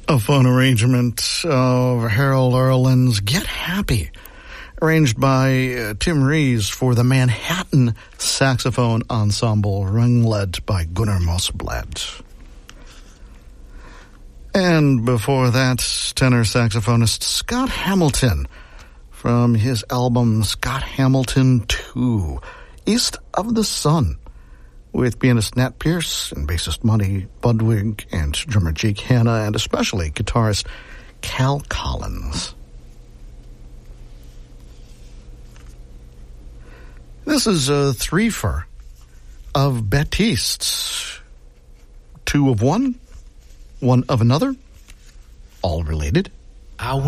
A fun arrangement of Harold Arlen's Get Happy, arranged by Tim Rees for the Manhattan Saxophone Ensemble, led by Gunnar Mosblad. And before that, tenor saxophonist Scott Hamilton from his album Scott Hamilton 2, East of the Sun, with pianist Nat Pierce and bassist Monty Budwig and drummer Jake Hanna and especially guitarist Cal Collins. This is a threefer of Batistes. Two of one of another, all related.